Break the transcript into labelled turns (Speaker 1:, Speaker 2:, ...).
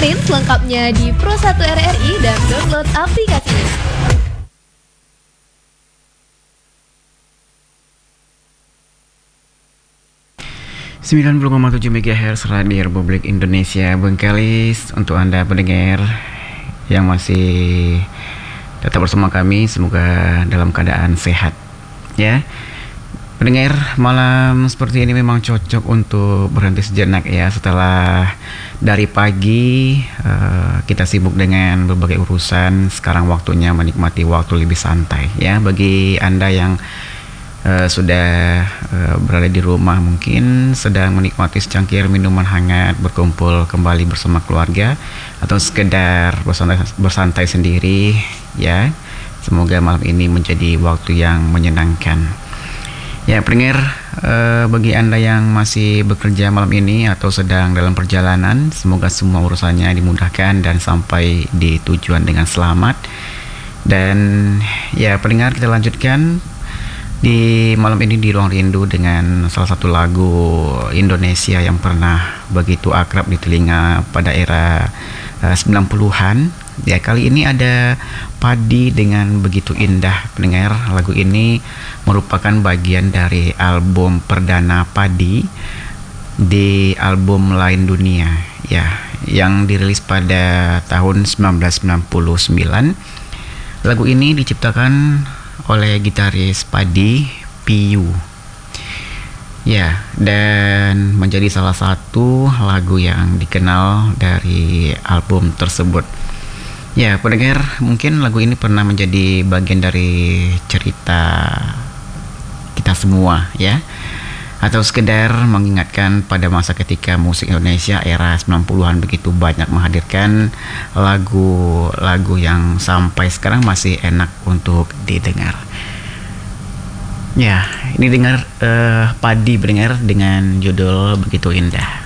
Speaker 1: Dengerin selengkapnya di Pro1 RRI dan download aplikasinya.
Speaker 2: 90,7 MHz Radio Republik Indonesia Bengkalis. Untuk Anda pendengar yang masih tetap bersama kami, semoga dalam keadaan sehat ya. Pendengar, malam seperti ini memang cocok untuk berhenti sejenak ya. Setelah dari pagi kita sibuk dengan berbagai urusan, sekarang waktunya menikmati waktu lebih santai ya. Bagi Anda yang sudah berada di rumah, mungkin sedang menikmati secangkir minuman hangat, berkumpul kembali bersama keluarga, atau sekedar bersantai sendiri ya. Semoga malam ini menjadi waktu yang menyenangkan ya. Pendengar, bagi Anda yang masih bekerja malam ini atau sedang dalam perjalanan, semoga semua urusannya dimudahkan dan sampai di tujuan dengan selamat. Dan ya pendengar, kita lanjutkan di malam ini di Ruang Rindu dengan salah satu lagu Indonesia yang pernah begitu akrab di telinga pada era 90-an. Ya, kali ini ada Padi dengan Begitu Indah. Pendengar, lagu ini merupakan bagian dari album perdana Padi di album Lain Dunia ya, yang dirilis pada tahun 1999. Lagu ini diciptakan oleh gitaris Padi, Piyu ya, dan menjadi salah satu lagu yang dikenal dari album tersebut ya. Pendengar, mungkin lagu ini pernah menjadi bagian dari cerita kita semua ya, atau sekedar mengingatkan pada masa ketika musik Indonesia era 90-an begitu banyak menghadirkan lagu-lagu yang sampai sekarang masih enak untuk didengar. Ya, ini dengar Padi pendengar dengan judul Begitu Indah.